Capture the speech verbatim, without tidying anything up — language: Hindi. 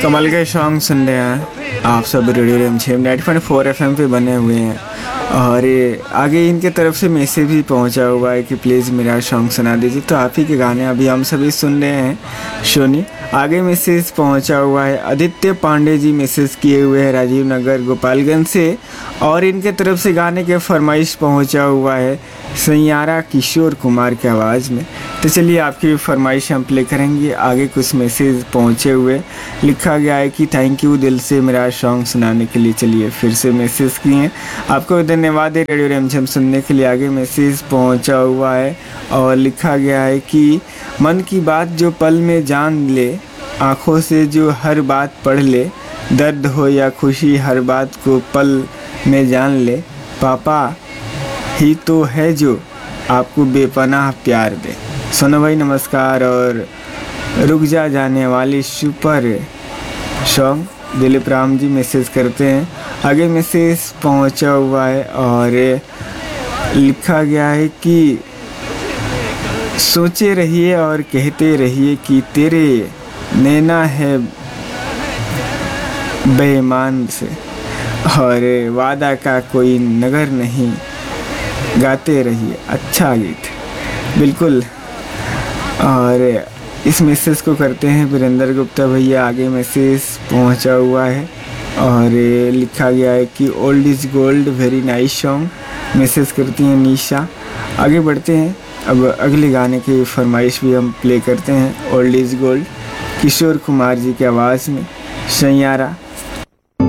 कमल के सॉन्ग सुन रहे हैं आप सब रेडियो रिमझिम ninety point four F M पे बने हुए हैं। और ये आगे इनके तरफ से मैसेज भी पहुंचा हुआ है कि प्लीज़ मेरा सॉन्ग सुना दीजिए। तो आप ही के गाने अभी हम सभी सुन रहे हैं। सोनी आगे मैसेज पहुंचा हुआ है, आदित्य पांडे जी मैसेज किए हुए हैं राजीव नगर गोपालगंज से, और इनके तरफ से गाने के फरमाइश पहुंचा हुआ है सैयारा किशोर कुमार की आवाज़ में। तो चलिए आपकी फरमाइश हम प्ले करेंगे। आगे कुछ मैसेज पहुंचे हुए, लिखा गया है कि थैंक यू दिल से मेरा सॉन्ग सुनाने के लिए। चलिए फिर से मैसेज किए हैं, आपको धन्यवाद है रेडियो रिमझिम सुनने के लिए। आगे मैसेज पहुंचा हुआ है और लिखा गया है कि मन की बात जो पल में जान ले, आँखों से जो हर बात पढ़ ले, दर्द हो या खुशी हर बात को पल में जान ले, पापा ही तो है जो आपको बेपनाह प्यार दे। सोनू भाई नमस्कार। और रुक जा जाने वाली super song Dilip Ram ji message करते हैं। आगे मैसेज पहुंचा हुआ है और लिखा गया है कि सोचे रहिए और कहते रहिए कि तेरे नैना है बेईमान से, और वादा का कोई नगर नहीं, गाते रहिए। अच्छा गीत बिल्कुल। और इस मैसेज को करते हैं वीरेंद्र गुप्ता भैया। आगे मैसेज पहुंचा हुआ है और लिखा गया है कि old is gold very nice song message करती हैं निशा। आगे बढ़ते हैं, अब अगले गाने की फरमाइश भी हम प्ले करते हैं। Old is gold Kishore Kumar ji की आवाज़ में, सैयारा